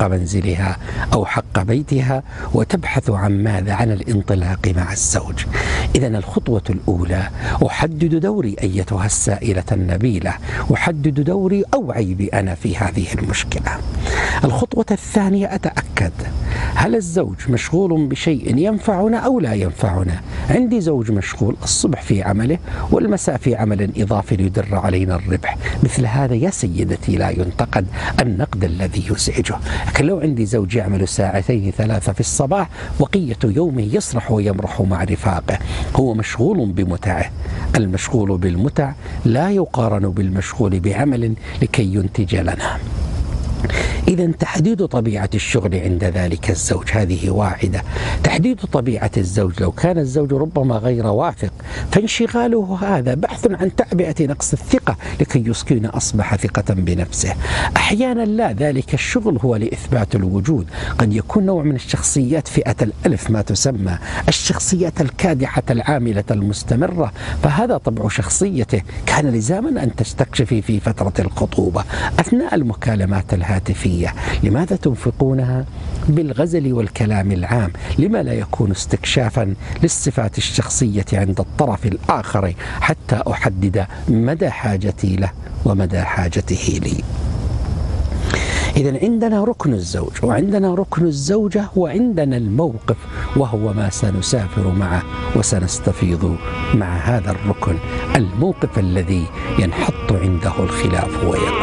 حق منزلها أو حق بيتها، وتبحث عن ماذا؟ عن الانطلاق مع الزوج. إذن الخطوة الأولى: أحدد دوري أيتها السائلة النبيلة، أحدد دوري، أوعي بأنا في هذه المشكلة. الخطوة الثانية: أتأكد هل الزوج مشغول بشيء ينفعنا أو لا ينفعنا. عندي زوج مشغول الصبح في عمله والمساء في عمل إضافي ليدر علينا الربح، مثل هذا يا سيدتي لا ينتقد النقد الذي يزعجه. لكن لو عندي زوج يعمل ساعتين 3 في الصباح، بقية يومه يسرح ويمرح مع رفاقه، هو مشغول بمتعه. المشغول بالمتع لا يقارن بالمشغول بعمل لكي ينتج لنا. إذا تحديد طبيعة الشغل عند ذلك الزوج، هذه واحدة. تحديد طبيعة الزوج، لو كان الزوج ربما غير واثق، فانشغاله هذا بحث عن تعبئة نقص الثقة لكي يسكن أصبح ثقة بنفسه. أحيانا لا، ذلك الشغل هو لإثبات الوجود. قد يكون نوع من الشخصيات فئة الألف، ما تسمى الشخصيات الكادحة العاملة المستمرة، فهذا طبع شخصيته، كان لزاما أن تستكشفي في فترة الخطوبة أثناء المكالمات الهاتفية لماذا تنفقونها بالغزل والكلام العام، لما لا يكون استكشافا للصفات الشخصية عند الطرف الآخر حتى أحدد مدى حاجتي له ومدى حاجته لي. إذن عندنا ركن الزوج، وعندنا ركن الزوجة، وعندنا الموقف، وهو ما سنسافر معه وسنستفيض مع هذا الركن، الموقف الذي ينحط عنده الخلاف ويكون